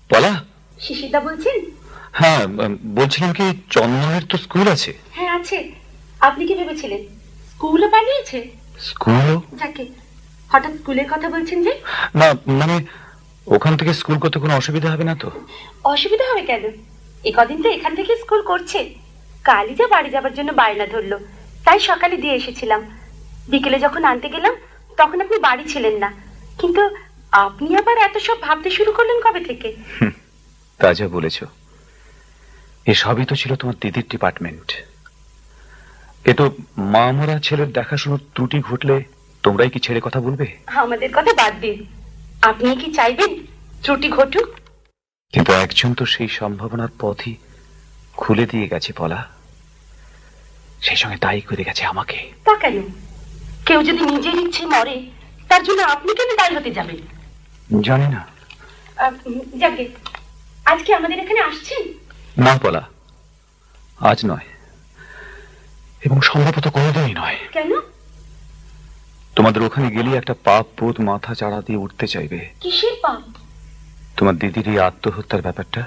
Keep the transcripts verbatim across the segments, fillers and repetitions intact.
পলা, শিশিরদা বলছেন? হ্যাঁ, বলছিলাম কি চন্দনের তো স্কুল আছে। হ্যাঁ আছে। আপনি কি ভেবেছিলেন স্কুলও পালিয়েছে? স্কুলও? যাকে হঠাৎ স্কুলের কথা বলছেন যে? না মানে ওখান থেকে স্কুল করতে কোনো অসুবিধা হবে না তো? অসুবিধা হবে কেন, এ কদিন তো এখান থেকে স্কুল করছে। কালই যা বাড়ি যাবার জন্য বায়না ধরলো, তাই সকালে দিয়ে এসেছিলাম। বিকেলে যখন আনতে গেলাম তখন আপনি বাড়ি ছিলেন না। কিন্তু আপনি আবার এত সব ভাবতে শুরু করলেন কবে থেকে? তা যা বলেছ, এসবই তো ছিল তোমার দিদির ডিপার্টমেন্ট। এ তো মা মরা ছেলের দেখাশোনার ত্রুটি ঘটলে তোমরাই কি ছেড়ে কথা বলবে? আমাদের কথা বাদ দিন, আপনি কি চাইবেন ত্রুটি ঘটুক? কিন্তু একজন তো সেই সম্ভাবনার পথই খুলে দিয়ে গেছে পলা, সেই সঙ্গে দায়ী করে গেছে আমাকে। তা কেন? কেউ যদি নিজের ইচ্ছে মরে তার জন্য আপনি কেন দায়ী হতে যাবেন? জানি না। যাকে আজকে আমাদের এখানে আসছেন? না পলা, আজ নয়, এবং সম্ভবত কোনোদিনই নয়। কেন? তোমাদের ওখানে গেলে একটা পাপ বোধ মাথা চাড়া দিয়ে উঠতে চাইবে। কিসের পাপ? তোমার দিদির এই আত্মহত্যার ব্যাপারটা,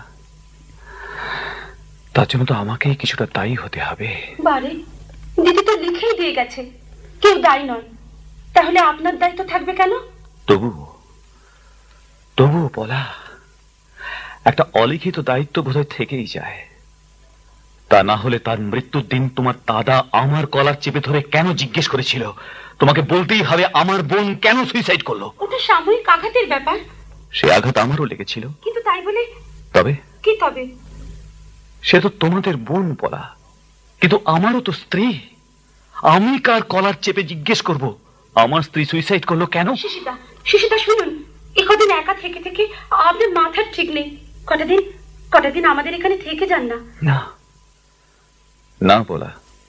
তার জন্য তো আমাকেই কিছুটা দায়ী হতে হবে। বারে, দিদি তো লিখেই দিয়ে গেছে কেউ দায়ী নয়, তাহলে আপনার দায়িত্ব থাকবে কেন? তবু তবু বলা, একটা অলিখিত দায়িত্ব বোধহয় থেকেই যায়। তা না হলে তার মৃত্যুর দিন তোমার দাদা আমার কলার চেপে ধরে কেন জিজ্ঞেস করেছিল, তোমাকে বলতেই হবে আমার বোন কেন সুইসাইড করলো। ওটা সাময়িক আঘাতের ব্যাপার। সে আঘাত আমারও লেগেছিল। কিন্তু তাই বলে? তবে কি তবে? সে তো তোমাদের বোন বলা, কিন্তু আমারও তো স্ত্রী। আমি কার কলার চেপে জিজ্ঞেস করব আমার স্ত্রী সুইসাইড করলো কেন? শিশিদা, শিশিদা শুনুন, একদিন একা থেকে থেকে আপনার মাথার ঠিক নেই। কটা দিন কটা দিন আমাদের এখানে থেকে যান না। না না বলা,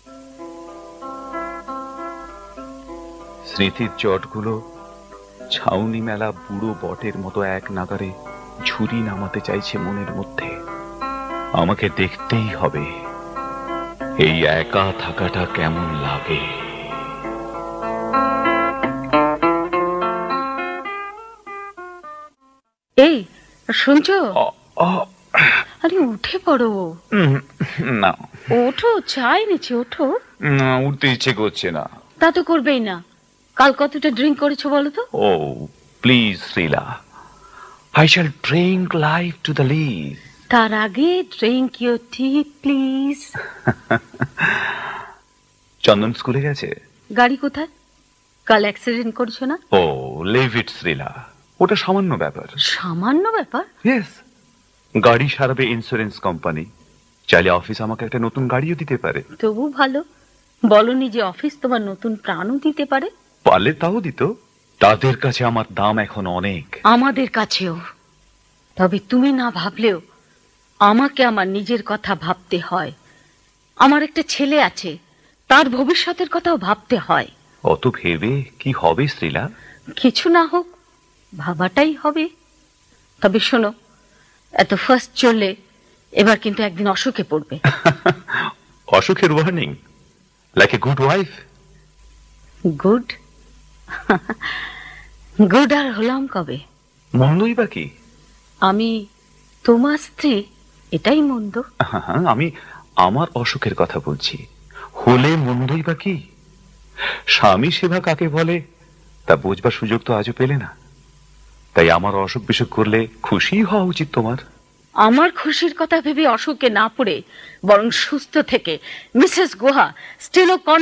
স্মৃতির চটগুলো ছাউনি মেলা বুড়ো বটের মতো এক নাগারে ঝুরি নামাতে চাইছে মনের মধ্যে। আমাকে দেখতেই হবে এই একা থাকাটা কেমন লাগে। এই শুনছো? আরে উঠে পড়ো। না ওঠো, চাই নিচে ওঠো। না, উঠতে ইচ্ছে করছে না। তা তো করবেই না। কাল কতটা ড্রিঙ্ক করেছো বলো তো? ও please Srila, I shall drink life to the lees. তার আগে ড্রিঙ্ক ইউর টি প্লিজ। চন্দন স্কুলে গেছে? গাড়ি কোথায়? কাল অ্যাক্সিডেন্ট করেছো না? ও লিভ ইট শ্রীলা, ওটা সামান্য ব্যাপার। সামান্য ব্যাপার? ইয়েস, গাড়ি সারাবে ইন্স্যুরেন্স কোম্পানি, চাইলে অফিস আমাকে একটা নতুন গাড়িও দিতে পারে। তবু ভালো, বলনি যে অফিস তোমার নতুন প্রাণও দিতে পারে। পারলে তাও দিত, তাদের কাছে আমার দাম এখন অনেক। আমাদের কাছেও। তবে তুমি না ভাবলেও আমাকে আমার নিজের কথা ভাবতে হয়। আমার একটা ছেলে আছে, তার ভবিষ্যতের কথাও ভাবতে হয়। অত ভেবে কি হবে শ্রীলা? কিছু না হোক, ভাবাটাই হবে। তবে শোনো, এত ফার্স্ট চললে এবার কিন্তু একদিন অসুখে পড়বে। অসুখের warning, like a good wife. Good? Good আর হলাম কবে? মন্দই বা কি? আমি তোমার স্ত্রী, এটাই মন্দ। আমি আমার অসুখের কথা বলছি, হলে মন্দই বা কি? স্বামী সেবা কাকে বলে তা বুঝবার সুযোগ তো আজও পেলে না। তাই আমার অসুখ বিসুখ করলে খুশি হওয়া উচিত তোমার। আমার খুশির কথা ভেবে অসুখে না পড়ে বরং সুস্থ থেকে মিসেস গুহা স্টেনো